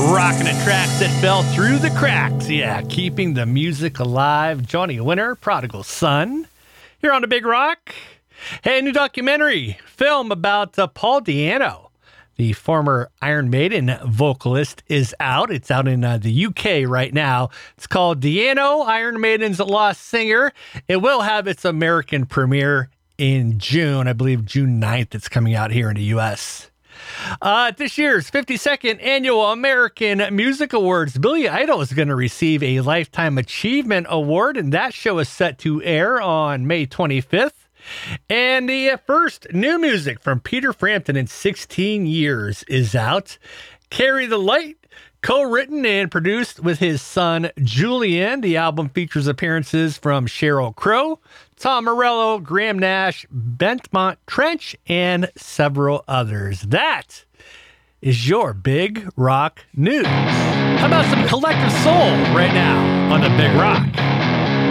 Rocking the tracks that fell through the cracks. Yeah, keeping the music alive. Johnny Winter, Prodigal Son. Here on the Big Rock. Hey, new documentary film about Paul Di'Anno, the former Iron Maiden vocalist, is out. It's out in the UK right now. It's called Di'Anno, Iron Maiden's Lost Singer. It will have its American premiere in June. I believe June 9th. It's coming out here in the US. This year's 52nd Annual American Music Awards, Billy Idol is going to receive a Lifetime Achievement Award, and that show is set to air on May 25th. And the first new music from Peter Frampton in 16 years is out. Carry the Light, co-written and produced with his son Julian. The album features appearances from Sheryl Crow, Tom Morello, Graham Nash, Benmont Trench, and several others. That is your Big Rock News. How about some Collective Soul right now on the Big Rock?